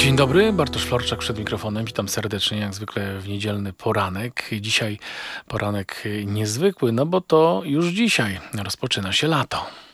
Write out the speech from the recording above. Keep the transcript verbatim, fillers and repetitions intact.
Dzień dobry, Bartosz Florczak przed mikrofonem. Witam serdecznie, jak zwykle w niedzielny poranek. Dzisiaj poranek niezwykły, no bo to już dzisiaj rozpoczyna się lato.